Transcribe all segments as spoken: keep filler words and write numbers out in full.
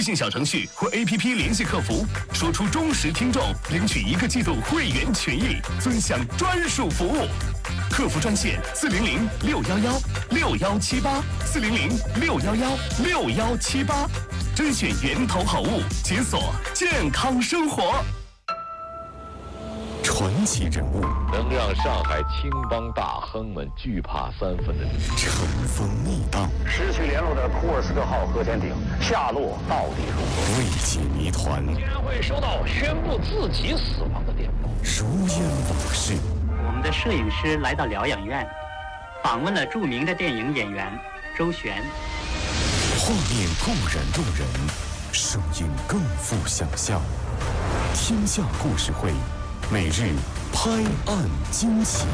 信小程序或 A P P 联系客服，说出忠实听众领取一个季度会员权益，尊享专属服务。客服专线四零零六幺幺六幺七八四零零六幺幺六幺七八，甄选源头好物，解锁健康生活。 传奇人物， 能让上海青帮大亨们惧怕三分的乘风逆荡， 失去联络的库尔斯克号核潜艇下落到底如何？ 未解谜团， 竟然会收到宣布自己死亡的电报， 如烟往事。 我们的摄影师来到疗养院，访问了著名的电影演员周璇。 画面固然动人，声音更富想象。天下故事会，每日拍案惊奇。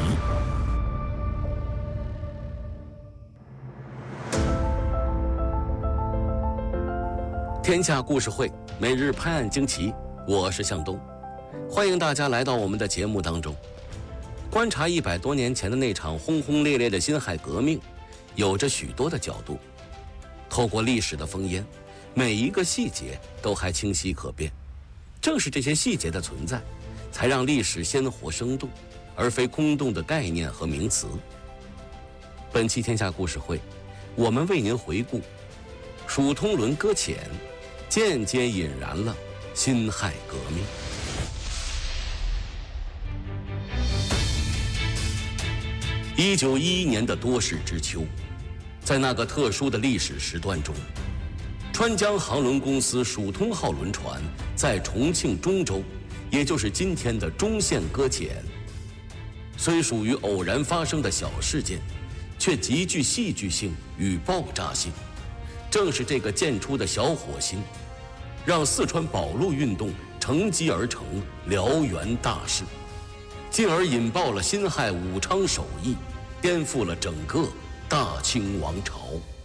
天下故事会，每日拍案惊奇，我是向东，欢迎大家来到我们的节目当中。观察一百多年前的那场轰轰烈烈的辛亥革命，有着许多的角度。透过历史的烽烟，每一个细节都还清晰可辨。正是这些细节的存在，才让历史鲜活生动，而非空洞的概念和名词。本期天下故事会，我们为您回顾蜀通轮搁浅，间接引燃了辛亥革命。一九一一年的多事之秋，在那个特殊的历史时段中，川江航轮公司蜀通号轮船在重庆中州，也就是今天的中线搁浅。虽属于偶然发生的小事件，却极具戏剧性与爆炸性。正是这个溅出的小火星，让四川保路运动乘机而成，燎原大事，进而引爆了辛亥武昌首义，颠覆了整个大清王朝。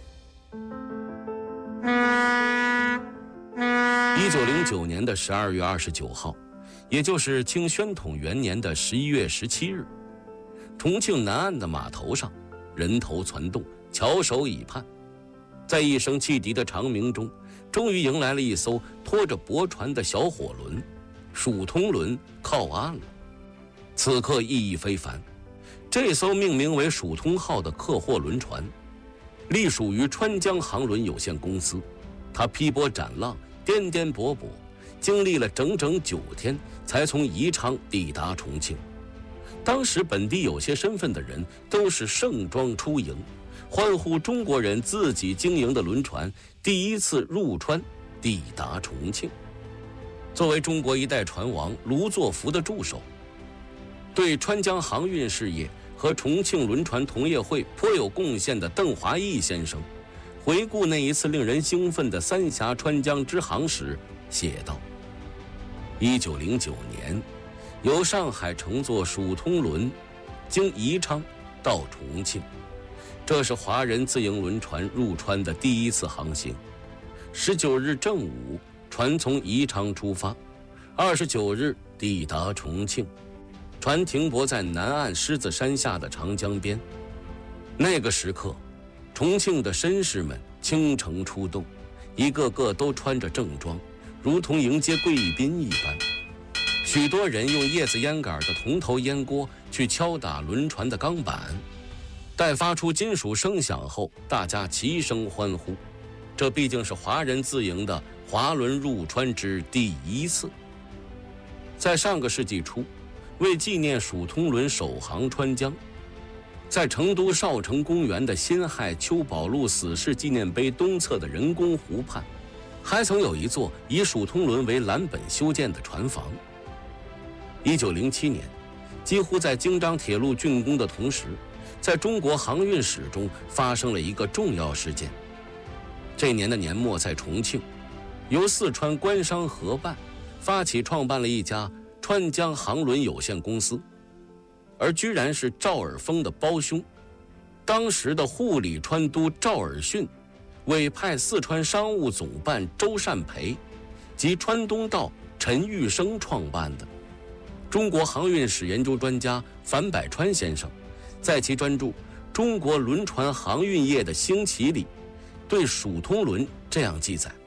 一九零九年的十二月二十九号，也就是清宣统元年的十一月十七日，重庆南岸的码头上，人头攒动，翘首以盼。在一声汽笛的长鸣中，终于迎来了一艘拖着驳船的小火轮——蜀通轮靠岸了。此刻意义非凡，这艘命名为蜀通号的客货轮船，隶属于川江航轮有限公司。它劈波斩浪，颠颠簸簸，经历了整整九天，才从宜昌抵达重庆。当时本地有些身份的人都是盛装出营，欢呼中国人自己经营的轮船第一次入川抵达重庆。作为中国一代船王卢作孚的助手，对川江航运事业和重庆轮船同业会颇有贡献的邓华义先生，回顾那一次令人兴奋的三峡川江之航时写道：一九零九年，由上海乘坐蜀通轮经宜昌到重庆，这是华人自营轮船入川的第一次航行。十九日正午，船从宜昌出发，二十九日抵达重庆，船停泊在南岸狮子山下的长江边。那个时刻，重庆的绅士们倾城出动，一个个都穿着正装，如同迎接贵宾一般。许多人用叶子烟杆的铜头烟锅去敲打轮船的钢板，待发出金属声响后，大家齐声欢呼。这毕竟是华人自营的华轮入川之第一次。在上个世纪初，为纪念蜀通轮首航川江，在成都少城公园的辛亥邱宝路死士纪念碑东侧的人工湖畔，还曾有一座以蜀通轮为蓝本修建的船房。一九零七年，几乎在京张铁路竣工的同时，在中国航运史中发生了一个重要事件。这年的年末，在重庆，由四川官商合办发起创办了一家川江航轮有限公司，而居然是赵尔丰的胞兄。当时的护理川督赵尔巽委派四川商务总办周善培及川东道陈玉生创办的。中国航运史研究专家樊百川先生在其专著《中国轮船航运业的兴起》里，对蜀通轮这样记载：